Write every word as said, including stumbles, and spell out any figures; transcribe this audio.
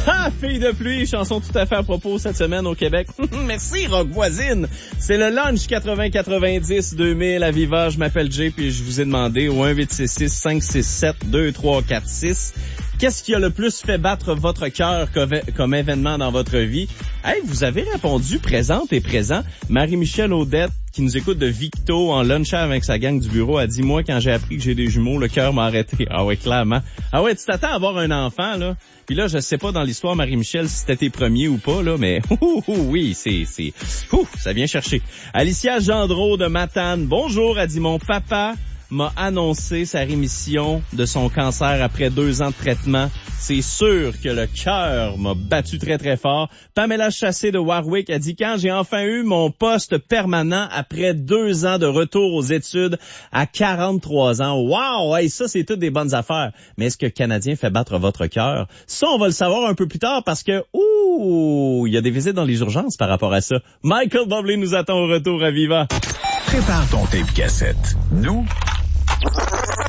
Ah, Fille de pluie, chanson tout à fait à propos cette semaine au Québec. Merci, Rock Voisine. C'est le lunch quatre-vingts quatre-vingt-dix deux mille à Viva. Je m'appelle Jay puis je vous ai demandé au un huit six six cinq six sept deux trois quatre six qu'est-ce qui a le plus fait battre votre cœur comme événement dans votre vie? Hey, vous avez répondu présente et présent. Marie-Michel Audette, qui nous écoute de Victo en lunch avec sa gang du bureau, a dit, moi, quand j'ai appris que j'ai des jumeaux, le cœur m'a arrêté. Ah ouais, clairement. Ah ouais, tu t'attends à avoir un enfant, là. Puis là, je sais pas dans l'histoire, Marie-Michel, si c'était tes premiers ou pas, là, mais ouh, ouh, oui, c'est, c'est, ouh, ça vient chercher. Alicia Gendreau de Matane. Bonjour, a dit, mon papa m'a annoncé sa rémission de son cancer après deux ans de traitement. C'est sûr que le cœur m'a battu très très fort. Pamela Chassé de Warwick a dit, quand j'ai enfin eu mon poste permanent après deux ans de retour aux études à quarante-trois ans. Wow! Hey, ça, c'est toutes des bonnes affaires. Mais est-ce que Canadien fait battre votre cœur? Ça, on va le savoir un peu plus tard parce que, ouh, il y a des visites dans les urgences par rapport à ça. Michael Bublé nous attend au retour à Viva. Prépare ton tape cassette. Nous,